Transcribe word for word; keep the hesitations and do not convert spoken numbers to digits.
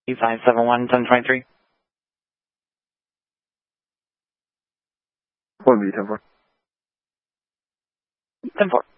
five seven one, ten twenty-three. one B, ten four. ten four.